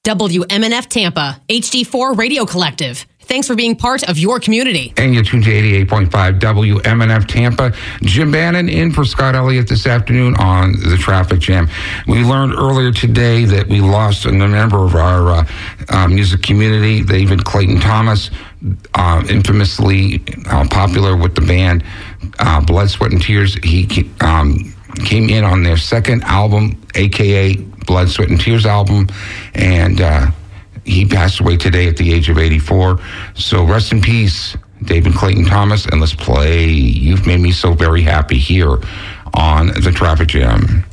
WMNF Tampa, HD4 Radio Collective. Thanks for being part of your community. And you're tuned to 88.5 WMNF Tampa. Jim Bannon in for Scott Elliott this afternoon on the Traffic Jam. We learned earlier today that we lost a member of our music community, David Clayton Thomas, infamously popular with the band Blood, Sweat, and Tears. He came in on their second album, a.k.a. Blood, Sweat, and Tears album, and he passed away today at the age of 84. So rest in peace, David Clayton Thomas, and let's play You've Made Me So Very Happy here on the Traffic Jam.